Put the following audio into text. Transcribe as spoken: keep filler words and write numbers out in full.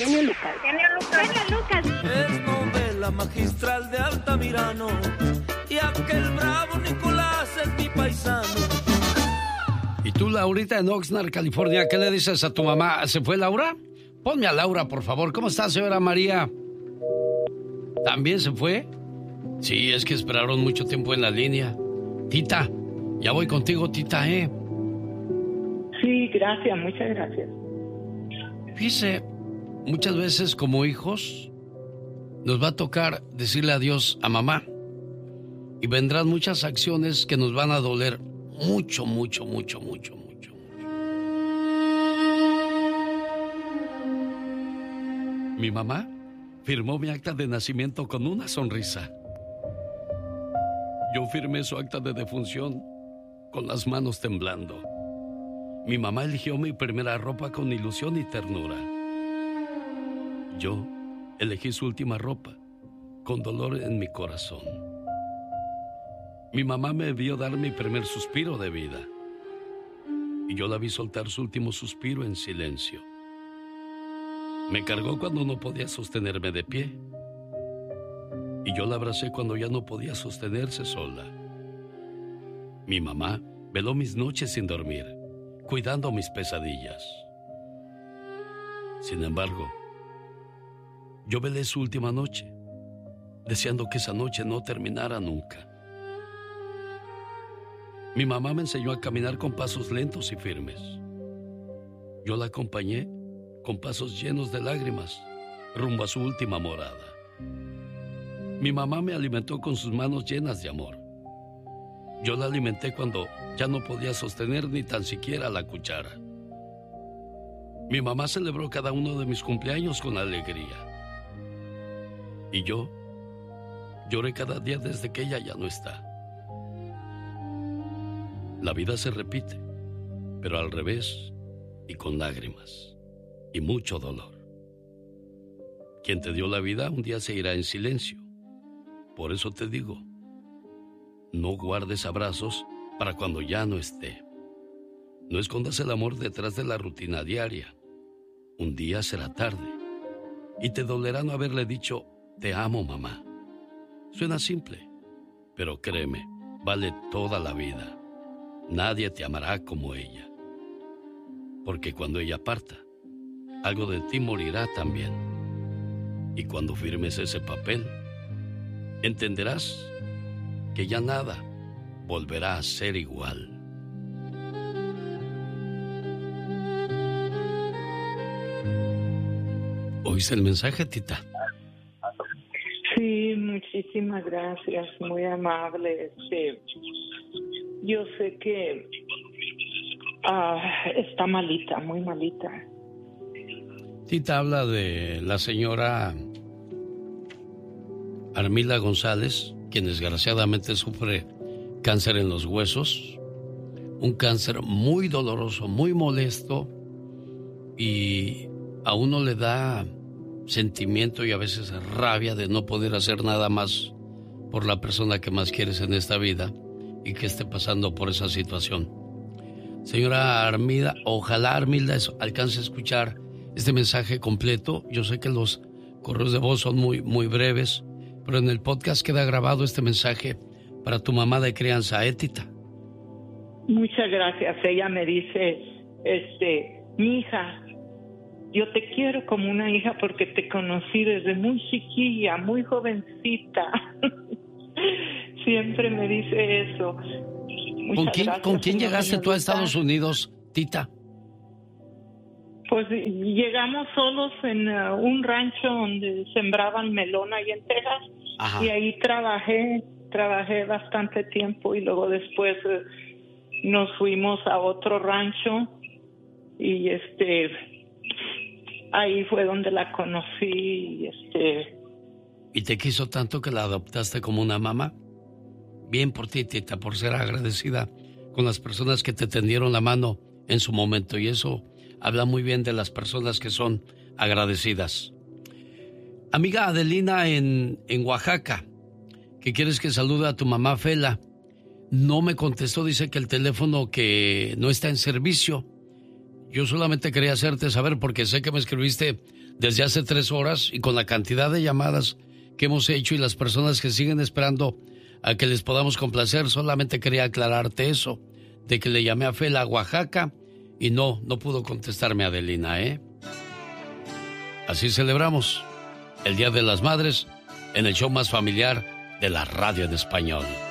Genio Lucas. Genio Lucas. Genio Lucas. Es novela magistral de Altamirano y aquel bravo Nicolás es mi paisano. Y tú, Laurita, en Oxnard, California, ¿qué le dices a tu mamá? ¿Se fue Laura? Ponme a Laura, por favor. ¿Cómo está, señora María? ¿También se fue? Sí, es que esperaron mucho tiempo en la línea. Tita, ya voy contigo, Tita, ¿eh? Sí, gracias, muchas gracias. Fíjese, muchas veces como hijos nos va a tocar decirle adiós a mamá. Y vendrán muchas acciones que nos van a doler mucho, mucho, mucho, mucho, mucho, mucho. Mi mamá firmó mi acta de nacimiento con una sonrisa. Yo firmé su acta de defunción con las manos temblando. Mi mamá eligió mi primera ropa con ilusión y ternura. Yo elegí su última ropa con dolor en mi corazón. Mi mamá me vio dar mi primer suspiro de vida y yo la vi soltar su último suspiro en silencio. Me cargó cuando no podía sostenerme de pie y yo la abracé cuando ya no podía sostenerse sola. Mi mamá veló mis noches sin dormir, cuidando mis pesadillas. Sin embargo, yo velé su última noche, deseando que esa noche no terminara nunca. Mi mamá me enseñó a caminar con pasos lentos y firmes. Yo la acompañé con pasos llenos de lágrimas rumbo a su última morada. Mi mamá me alimentó con sus manos llenas de amor. Yo la alimenté cuando ya no podía sostener ni tan siquiera la cuchara. Mi mamá celebró cada uno de mis cumpleaños con alegría. Y yo lloré cada día desde que ella ya no está. La vida se repite, pero al revés y con lágrimas y mucho dolor. Quien te dio la vida un día se irá en silencio. Por eso te digo, no guardes abrazos para cuando ya no esté. No escondas el amor detrás de la rutina diaria. Un día será tarde y te dolerá no haberle dicho, te amo, mamá. Suena simple, pero créeme, vale toda la vida. Nadie te amará como ella. Porque cuando ella parta, algo de ti morirá también. Y cuando firmes ese papel, entenderás que ya nada volverá a ser igual. ¿Oíste el mensaje, Tita? Sí, muchísimas gracias, muy amable. Sí. Yo sé que uh, está malita, muy malita. Tita habla de la señora Armila González, quien desgraciadamente sufre cáncer en los huesos, un cáncer muy doloroso, muy molesto, y a uno le da sentimiento y a veces rabia de no poder hacer nada más por la persona que más quieres en esta vida y que esté pasando por esa situación. Señora Armida, ojalá Armilda alcance a escuchar este mensaje completo. Yo sé que los correos de voz son muy, muy breves, pero en el podcast queda grabado este mensaje para tu mamá de crianza, ¿eh, Tita? Muchas gracias. Ella me dice, este, mi hija, yo te quiero como una hija porque te conocí desde muy chiquilla, muy jovencita. Siempre me dice eso. Muchas ¿Con quién, gracias, ¿con quién llegaste tú a Estados Unidos, Tita? Pues llegamos solos en uh, un rancho donde sembraban melón ahí en Texas. Ajá. Y ahí trabajé, trabajé bastante tiempo y luego después uh, nos fuimos a otro rancho y este ahí fue donde la conocí y este ¿Y te quiso tanto que la adoptaste como una mamá? Bien por ti, Tita, por ser agradecida con las personas que te tendieron la mano en su momento. Y eso habla muy bien de las personas que son agradecidas. Amiga Adelina en, en Oaxaca, que quieres que salude a tu mamá Fela. No me contestó, dice que el teléfono que no está en servicio. yo solamente quería hacerte saber porque sé que me escribiste desde hace tres horas y con la cantidad de llamadas que hemos hecho y las personas que siguen esperando a que les podamos complacer, solamente quería aclararte eso, de que le llamé a Fela, Oaxaca, y no, no pudo contestarme Adelina, ¿eh? Así celebramos el Día de las Madres en el show más familiar de la radio en español.